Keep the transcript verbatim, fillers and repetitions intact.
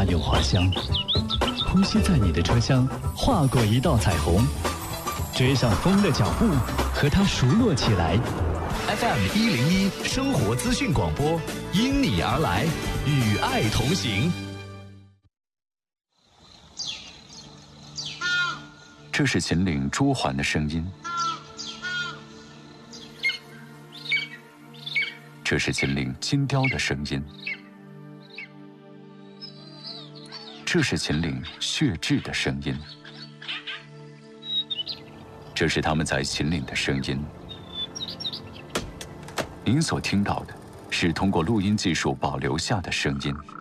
花有花香，呼吸在你的车厢划过一道彩虹，追上风的脚步，和它熟络起来。 F M 一零一生活资讯广播，因你而来，与爱同行。 这是秦岭朱鹮的声音，这是秦岭金雕的声音，这是秦岭血雉的声音，这是他们在秦岭的声音。您所听到的是通过录音技术保留下的声音。